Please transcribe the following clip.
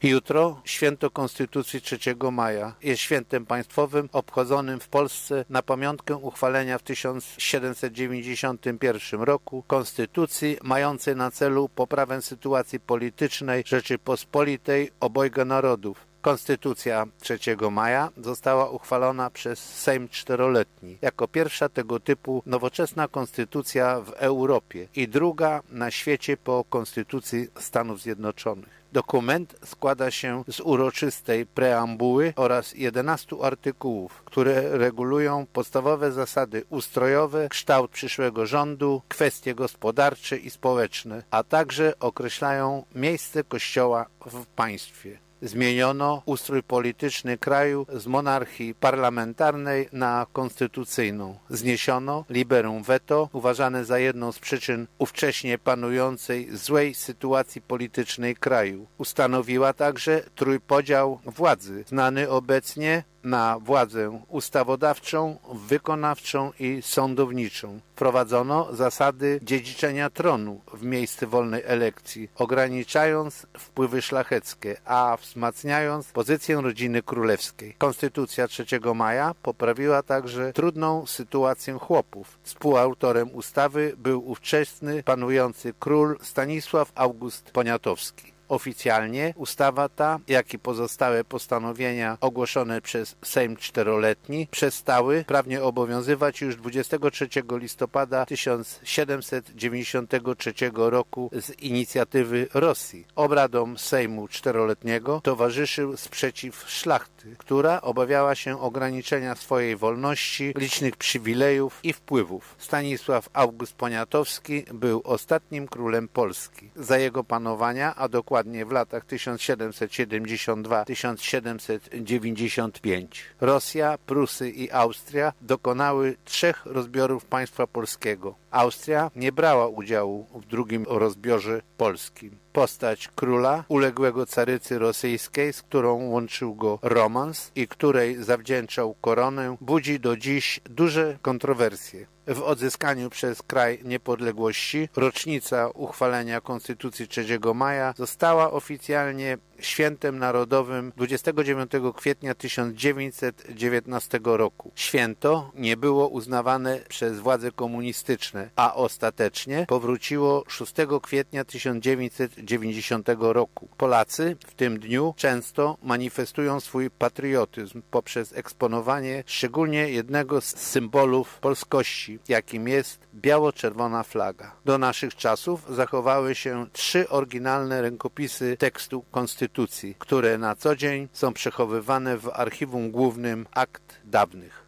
Jutro, święto Konstytucji 3 maja, jest świętem państwowym obchodzonym w Polsce na pamiątkę uchwalenia w 1791 roku Konstytucji mającej na celu poprawę sytuacji politycznej Rzeczypospolitej obojga narodów. Konstytucja 3 maja została uchwalona przez Sejm Czteroletni jako pierwsza tego typu nowoczesna konstytucja w Europie i druga na świecie po Konstytucji Stanów Zjednoczonych. Dokument składa się z uroczystej preambuły oraz 11 artykułów, które regulują podstawowe zasady ustrojowe, kształt przyszłego rządu, kwestie gospodarcze i społeczne, a także określają miejsce Kościoła w państwie. Zmieniono ustrój polityczny kraju z monarchii parlamentarnej na konstytucyjną. Zniesiono liberum veto, uważane za jedną z przyczyn ówcześnie panującej złej sytuacji politycznej kraju. Ustanowiła także trójpodział władzy, znany obecnie na władzę ustawodawczą, wykonawczą i sądowniczą. Wprowadzono zasady dziedziczenia tronu w miejsce wolnej elekcji, ograniczając wpływy szlacheckie, a wzmacniając pozycję rodziny królewskiej. Konstytucja 3 maja poprawiła także trudną sytuację chłopów. Współautorem ustawy był ówczesny panujący król Stanisław August Poniatowski. Oficjalnie ustawa ta, jak i pozostałe postanowienia ogłoszone przez Sejm Czteroletni przestały prawnie obowiązywać już 23 listopada 1793 roku z inicjatywy Rosji. Obradom Sejmu Czteroletniego towarzyszył sprzeciw szlachty, która obawiała się ograniczenia swojej wolności, licznych przywilejów i wpływów. Stanisław August Poniatowski był ostatnim królem Polski. Za jego panowania, a dokładnie w latach 1772-1795 Rosja, Prusy i Austria dokonały 3 rozbiorów państwa polskiego. Austria nie brała udziału w drugim rozbiorze polskim. Postać króla, uległego carycy rosyjskiej, z którą łączył go romans i której zawdzięczał koronę, budzi do dziś duże kontrowersje. W odzyskaniu przez kraj niepodległości rocznica uchwalenia Konstytucji 3 maja została oficjalnie świętem narodowym 29 kwietnia 1919 roku. Święto nie było uznawane przez władze komunistyczne, a ostatecznie powróciło 6 kwietnia 1990 roku. Polacy w tym dniu często manifestują swój patriotyzm poprzez eksponowanie szczególnie jednego z symbolów polskości, jakim jest biało-czerwona flaga. Do naszych czasów zachowały się 3 oryginalne rękopisy tekstu Konstytucji, które na co dzień są przechowywane w Archiwum Głównym Akt Dawnych.